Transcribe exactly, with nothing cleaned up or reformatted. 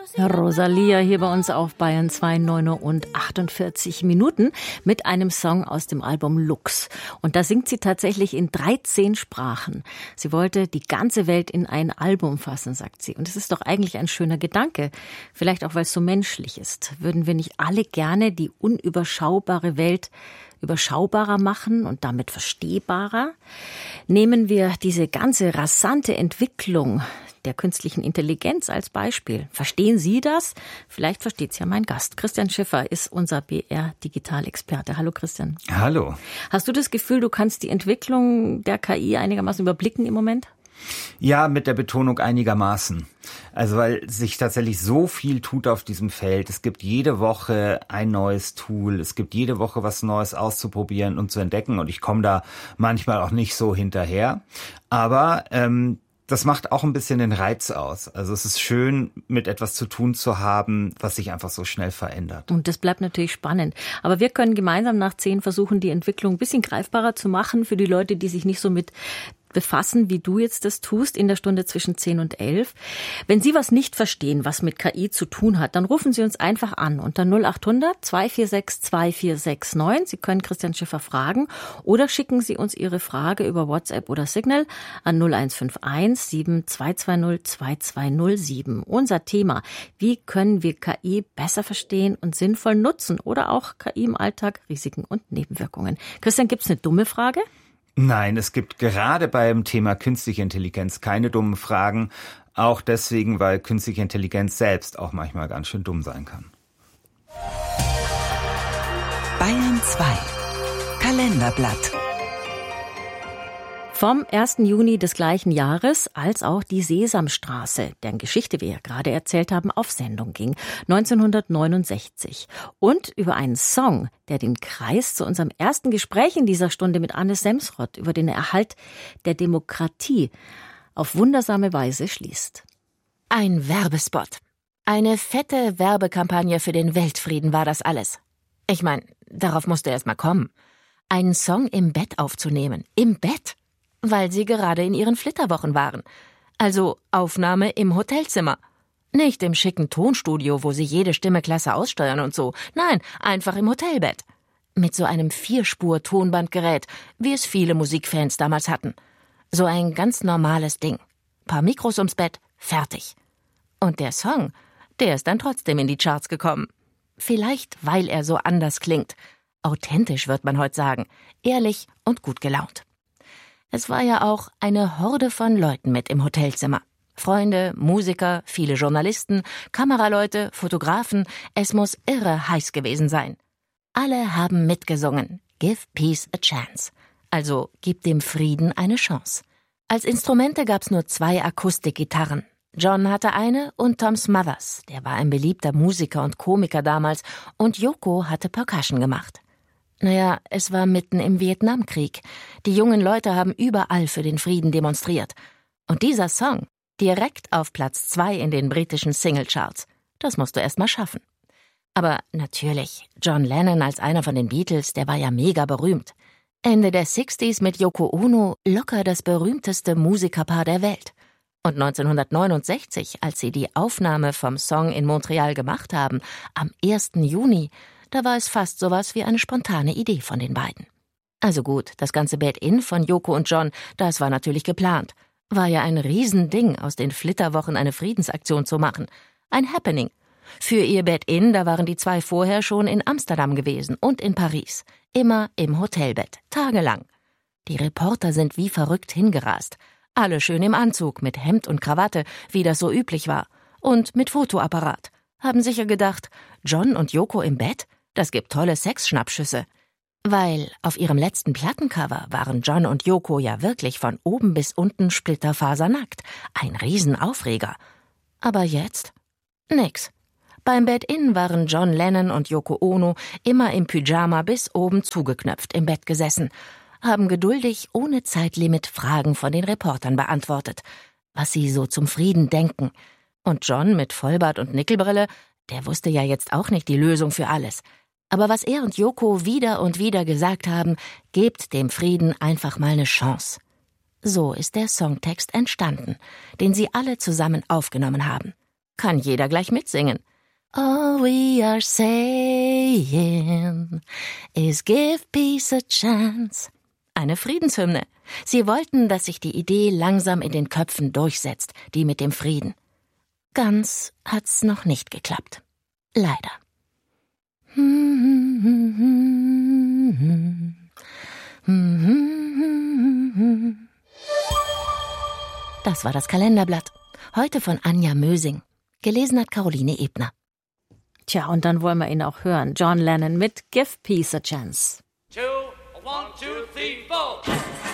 Rosalia hier bei uns auf Bayern zwei, neun Uhr und achtundvierzig Minuten mit einem Song aus dem Album Lux. Und da singt sie tatsächlich in dreizehn Sprachen. Sie wollte die ganze Welt in ein Album fassen, sagt sie. Und es ist doch eigentlich ein schöner Gedanke. Vielleicht auch, weil es so menschlich ist. Würden wir nicht alle gerne die unüberschaubare Welt überschaubarer machen und damit verstehbarer? Nehmen wir diese ganze rasante Entwicklung der künstlichen Intelligenz als Beispiel. Verstehen Sie das? Vielleicht versteht es ja mein Gast. Christian Schiffer ist unser B R-Digitalexperte. Hallo Christian. Hallo. Hast du das Gefühl, du kannst die Entwicklung der K I einigermaßen überblicken im Moment? Ja, mit der Betonung einigermaßen. Also weil sich tatsächlich so viel tut auf diesem Feld. Es gibt jede Woche ein neues Tool. Es gibt jede Woche was Neues auszuprobieren und zu entdecken. Und ich komme da manchmal auch nicht so hinterher. Aber ähm, das macht auch ein bisschen den Reiz aus. Also es ist schön, mit etwas zu tun zu haben, was sich einfach so schnell verändert. Und das bleibt natürlich spannend. Aber wir können gemeinsam nach zehn versuchen, die Entwicklung ein bisschen greifbarer zu machen für die Leute, die sich nicht so mit befassen, wie du jetzt das tust, in der Stunde zwischen zehn und elf. Wenn Sie was nicht verstehen, was mit K I zu tun hat, dann rufen Sie uns einfach an unter null acht hundert, zwei vier sechs, zwei vier sechs neun. Sie können Christian Schiffer fragen oder schicken Sie uns Ihre Frage über WhatsApp oder Signal an null eins fünf eins, sieben zwei zwei null, zwei zwei null sieben. Unser Thema: Wie können wir K I besser verstehen und sinnvoll nutzen oder auch K I im Alltag, Risiken und Nebenwirkungen. Christian, gibt's eine dumme Frage? Nein, es gibt gerade beim Thema künstliche Intelligenz keine dummen Fragen. Auch deswegen, weil künstliche Intelligenz selbst auch manchmal ganz schön dumm sein kann. Bayern zwei Kalenderblatt. Vom ersten Juni des gleichen Jahres, als auch die Sesamstraße, deren Geschichte wir ja gerade erzählt haben, auf Sendung ging, neunzehnhundertneunundsechzig. Und über einen Song, der den Kreis zu unserem ersten Gespräch in dieser Stunde mit Anne Semsrott über den Erhalt der Demokratie auf wundersame Weise schließt. Ein Werbespot. Eine fette Werbekampagne für den Weltfrieden war das alles. Ich meine, darauf musste erst mal kommen. Einen Song im Bett aufzunehmen. Im Bett? Weil sie gerade in ihren Flitterwochen waren. Also Aufnahme im Hotelzimmer. Nicht im schicken Tonstudio, wo sie jede Stimme klasse aussteuern und so. Nein, einfach im Hotelbett. Mit so einem Vierspur-Tonbandgerät, wie es viele Musikfans damals hatten. So ein ganz normales Ding. Paar Mikros ums Bett, fertig. Und der Song, der ist dann trotzdem in die Charts gekommen. Vielleicht, weil er so anders klingt. Authentisch, wird man heute sagen. Ehrlich und gut gelaunt. Es war ja auch eine Horde von Leuten mit im Hotelzimmer. Freunde, Musiker, viele Journalisten, Kameraleute, Fotografen. Es muss irre heiß gewesen sein. Alle haben mitgesungen. Give Peace a Chance. Also, gib dem Frieden eine Chance. Als Instrumente gab's nur zwei Akustikgitarren. John hatte eine und Tom Smothers, der war ein beliebter Musiker und Komiker damals, und Yoko hatte Percussion gemacht. Naja, es war mitten im Vietnamkrieg. Die jungen Leute haben überall für den Frieden demonstriert. Und dieser Song, direkt auf Platz zwei in den britischen Singlecharts, das musst du erst mal schaffen. Aber natürlich, John Lennon als einer von den Beatles, der war ja mega berühmt. Ende der sechziger mit Yoko Ono locker das berühmteste Musikerpaar der Welt. Und neunzehnhundertneunundsechzig, als sie die Aufnahme vom Song in Montreal gemacht haben, am ersten Juni, da war es fast sowas wie eine spontane Idee von den beiden. Also gut, das ganze Bed-In von Yoko und John, das war natürlich geplant. War ja ein Riesending, aus den Flitterwochen eine Friedensaktion zu machen. Ein Happening. Für ihr Bed-In, da waren die zwei vorher schon in Amsterdam gewesen und in Paris. Immer im Hotelbett, tagelang. Die Reporter sind wie verrückt hingerast. Alle schön im Anzug, mit Hemd und Krawatte, wie das so üblich war. Und mit Fotoapparat. Haben sicher gedacht, John und Yoko im Bett? Das gibt tolle Sexschnappschüsse. Weil auf ihrem letzten Plattencover waren John und Yoko ja wirklich von oben bis unten splitterfasernackt. Ein Riesenaufreger. Aber jetzt? Nix. Beim Bed-In waren John Lennon und Yoko Ono immer im Pyjama bis oben zugeknöpft im Bett gesessen, haben geduldig ohne Zeitlimit Fragen von den Reportern beantwortet, was sie so zum Frieden denken. Und John mit Vollbart und Nickelbrille, der wusste ja jetzt auch nicht die Lösung für alles. Aber was er und Yoko wieder und wieder gesagt haben, gebt dem Frieden einfach mal eine Chance. So ist der Songtext entstanden, den sie alle zusammen aufgenommen haben. kann jeder gleich mitsingen. All we are saying is give peace a chance. Eine Friedenshymne. Sie wollten, dass sich die Idee langsam in den Köpfen durchsetzt, die mit dem Frieden. Ganz hat's noch nicht geklappt. Leider. Das war das Kalenderblatt. Heute von Anja Mösing. Gelesen hat Caroline Ebner. Tja, und dann wollen wir ihn auch hören. John Lennon mit Give Peace a Chance. Two, one, two, three, four.